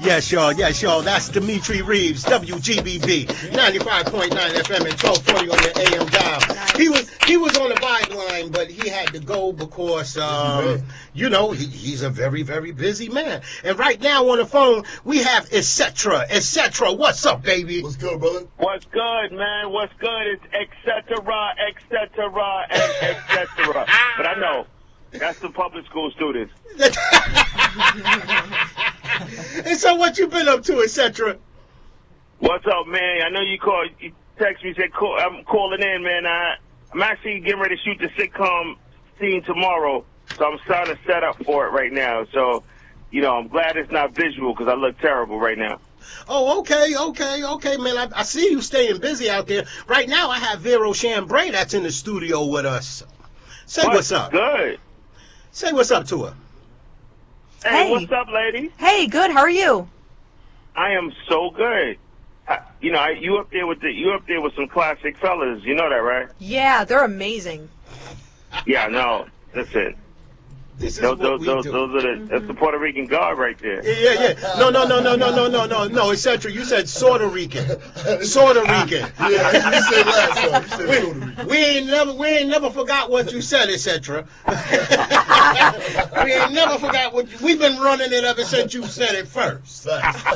Yes, y'all. Yes, y'all. That's Dimitri Reeves, WGBB, 95.9 FM and 1240 on the AM dial. He was on the vibe line, but he had to go because, he's a very, very busy man. And right now on the phone, we have Etc. Etc. What's up, baby? What's good, brother? What's good, man? What's good? It's etc., and etc. But I know. That's the public school students. And so what you been up to, Etc.? What's up, man? I know you called. You text me, said, I'm calling in, man. I'm actually getting ready to shoot the sitcom scene tomorrow, so I'm starting to set up for it right now. So, I'm glad it's not visual because I look terrible right now. Oh, okay, man. I see you staying busy out there. Right now, I have Vero Chambray that's in the studio with us. Say what's up. Good. Say what's up to her. Hey, what's up, lady? Hey, good. How are you? I am so good. You up there with some classic fellas. You know that, right? Yeah, they're amazing. Yeah, no. Listen. That's the Puerto Rican guard right there. Yeah. No, etc. You said Sorta Rican. Sorta Rican. Yeah, you said last time. You said Puerto Rican. We ain't never forgot what you said, etc. We ain't never forgot we've been running it ever since you said it first.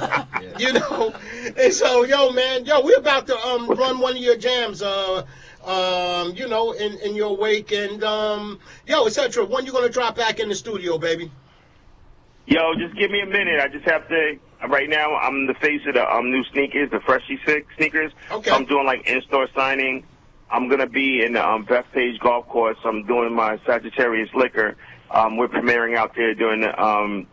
And so, man, we're about to run one of your jams, in your wake, and etc. When you gonna drop back in the studio, baby? Yo, just give me a minute. I just have to. Right now, I'm the face of the new sneakers, the Freshie 6 sneakers. Okay. So I'm doing like in-store signing. I'm gonna be in the Bethpage Golf Course. I'm doing my Sagittarius liquor. We're premiering out there doing the